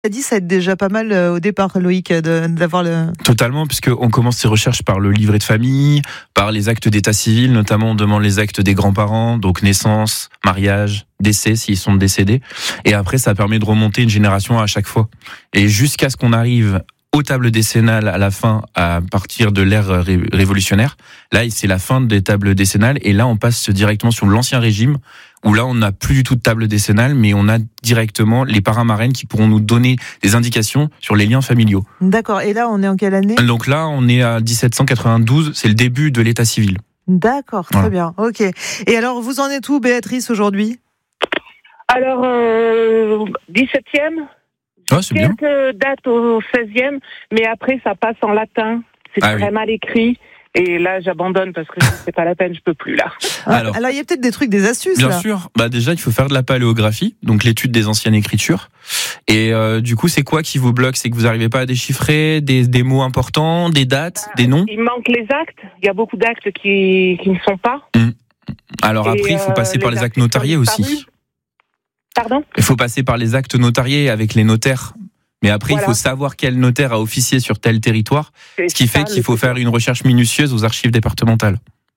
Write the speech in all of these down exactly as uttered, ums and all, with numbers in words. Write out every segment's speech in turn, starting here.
a dit, ça aide déjà pas mal euh, au départ, Loïc, de, d'avoir le... Totalement, puisqu'on commence ces recherches par le livret de famille, par les actes d'état civil, notamment on demande les actes des grands-parents, donc naissance, mariage, décès s'ils sont décédés, et après ça permet de remonter une génération à chaque fois. Et jusqu'à ce qu'on arrive aux tables décennales à la fin, à partir de l'ère ré- révolutionnaire, là c'est la fin des tables décennales, et là on passe directement sur l'ancien régime, où là on n'a plus du tout de table décennale, mais on a directement les parrains marraines qui pourront nous donner des indications sur les liens familiaux. D'accord, et là on est en quelle année ? Donc là on est à dix-sept cent quatre-vingt-douze, c'est le début de l'état civil. D'accord, très Voilà. bien, ok. Et alors vous en êtes où, Béatrice, aujourd'hui ? Alors, euh, dix-septième, Ah, c'est bien. quelques dates au seizième, mais après ça passe en latin, c'est Ah très oui. mal écrit. Et là, j'abandonne parce que c'est pas la peine, je peux plus là. Alors, Alors il y a peut-être des trucs, des astuces bien là. sûr, bah déjà il faut faire de la paléographie, donc l'étude des anciennes écritures. Et euh, du coup, c'est quoi qui vous bloque ? C'est que vous n'arrivez pas à déchiffrer des, des mots importants, des dates, des noms ? Il manque les actes, il y a beaucoup d'actes qui, qui ne sont pas. Alors Et, après, il faut euh, passer par les actes qui sont notariés aussi. disparus. Pardon ? Il faut passer par les actes notariés avec les notaires. Mais après, Voilà. il faut savoir quel notaire a officié sur tel territoire, C'est ce qui fait ça, qu'il le faut truc. faire une recherche minutieuse aux archives départementales.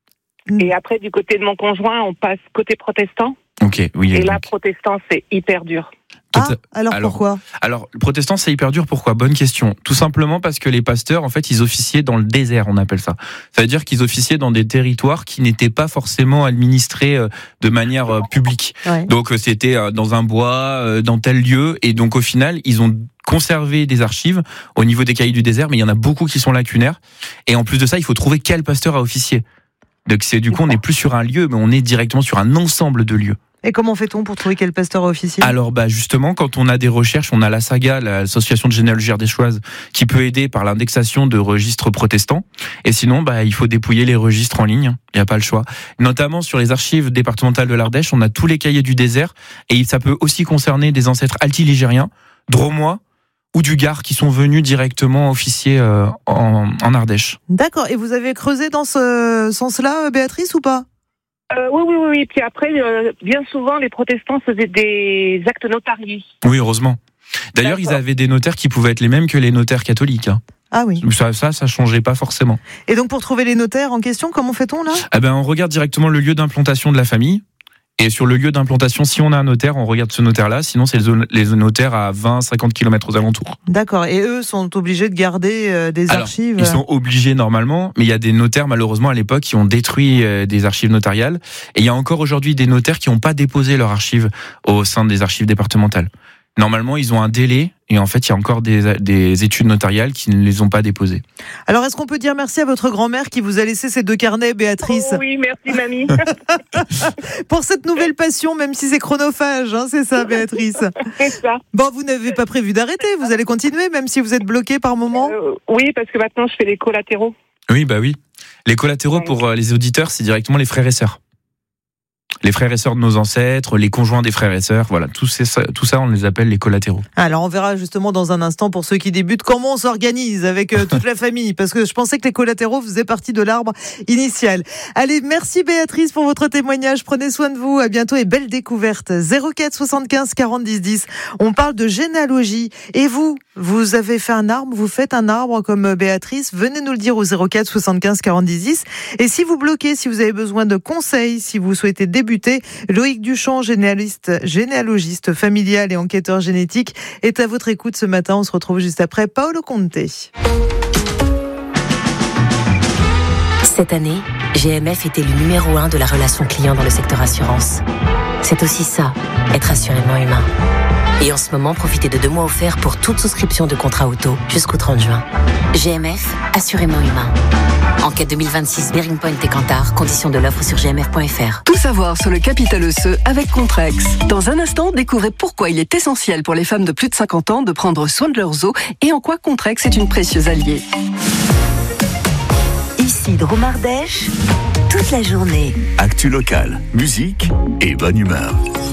Et après, du côté de mon conjoint, on passe côté protestant. Ok, oui. Et là, donc, protestant, c'est hyper dur. tout Ah, à- alors, alors, pourquoi ? Alors, le protestant, c'est hyper dur. Pourquoi ? Bonne question. Tout simplement parce que les pasteurs, en fait, ils officiaient dans le désert, on appelle ça. Ça veut dire qu'ils officiaient dans des territoires qui n'étaient pas forcément administrés euh, de manière euh, publique. Ouais. Donc, euh, c'était euh, dans un bois, euh, dans tel lieu. Et donc, au final, ils ont conservé des archives au niveau des cahiers du désert, mais il y en a beaucoup qui sont lacunaires. Et en plus de ça, il faut trouver quel pasteur a officié. Donc, c'est du coup, on n'est plus sur un lieu, mais on est directement sur un ensemble de lieux. Et comment fait-on pour trouver quel pasteur officiel ? Alors bah justement, quand on a des recherches, on a la SAGA, l'association de généalogie ardéchoise, qui peut aider par l'indexation de registres protestants. Et sinon, bah il faut dépouiller les registres en ligne. Il n'y a pas le choix. Notamment sur les archives départementales de l'Ardèche, on a tous les cahiers du désert, et ça peut aussi concerner des ancêtres altiligériens, dromois ou du Gard qui sont venus directement officier euh, en, en Ardèche. D'accord, et vous avez creusé dans ce sens-là, Béatrice, ou pas ? Euh, oui, oui, oui, oui. Puis après, euh, bien souvent, les protestants faisaient des actes notariés. Oui, heureusement. D'ailleurs, D'accord. ils avaient des notaires qui pouvaient être les mêmes que les notaires catholiques. Hein. Ah oui. Ça, ça, ça changeait pas forcément. Et donc pour trouver les notaires en question, comment fait-on là ? Eh ben, on regarde directement le lieu d'implantation de la famille. Et sur le lieu d'implantation, si on a un notaire, on regarde ce notaire-là. Sinon, c'est les notaires à vingt à cinquante kilomètres aux alentours. D'accord, et eux sont obligés de garder euh, des Alors, archives. Ils sont obligés normalement, mais il y a des notaires, malheureusement, à l'époque, qui ont détruit euh, des archives notariales. Et il y a encore aujourd'hui des notaires qui n'ont pas déposé leurs archives au sein des archives départementales. Normalement, ils ont un délai, et en fait, il y a encore des, des études notariales qui ne les ont pas déposées. Alors est-ce qu'on peut dire merci à votre grand-mère qui vous a laissé ces deux carnets, Béatrice ? Oh oui, merci, mamie. Pour cette nouvelle passion, même si c'est chronophage, hein, c'est ça, Béatrice. C'est ça. Bon, vous n'avez pas prévu d'arrêter, vous allez continuer, même si vous êtes bloqué par moment. Euh, oui, parce que maintenant, je fais les collatéraux. Oui, bah oui. Les collatéraux, Ouais. pour euh, les auditeurs, c'est directement les frères et sœurs. Les frères et sœurs de nos ancêtres, les conjoints des frères et sœurs, voilà, tout, ces, tout ça, on les appelle les collatéraux. Alors on verra justement dans un instant, pour ceux qui débutent, comment on s'organise avec euh, toute la famille, parce que je pensais que les collatéraux faisaient partie de l'arbre initial. Allez, merci Béatrice pour votre témoignage, prenez soin de vous, à bientôt et belle découverte. zéro quatre soixante-quinze quarante dix dix, on parle de généalogie. Et vous, vous avez fait un arbre, vous faites un arbre comme Béatrice, venez nous le dire au zéro quatre soixante-quinze quarante dix dix. Et si vous bloquez, si vous avez besoin de conseils, si vous souhaitez débuter, Loïc Duchamp, généaliste, généalogiste familial et enquêteur génétique, est à votre écoute ce matin. On se retrouve juste après Paolo Conte. Cette année, G M F était le numéro un de la relation client dans le secteur assurance. C'est aussi ça, être assurément humain. Et en ce moment, profitez de deux mois offerts pour toute souscription de contrat auto jusqu'au trente juin. G M F, assurément humain. Enquête deux mille vingt-six, Bearing Point et Kantar. Conditions de l'offre sur g m f point f r. Tout savoir sur le capital osseux avec Contrex. Dans un instant, découvrez pourquoi il est essentiel pour les femmes de plus de cinquante ans de prendre soin de leurs os et en quoi Contrex est une précieuse alliée. Ici Drôme-Ardèche, toute la journée. Actu locale, musique et bonne humeur.